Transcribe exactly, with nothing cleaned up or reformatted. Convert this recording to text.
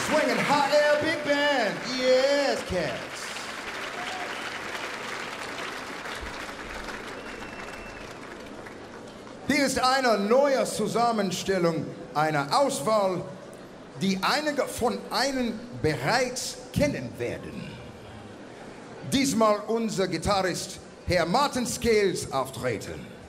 Swinging Hot Air Big Band. Yes, cats. Hier ist eine neue Zusammenstellung, eine Auswahl, die einige von Ihnen bereits kennen werden. Diesmal unser Gitarrist, Herr Martin Scales, auftreten.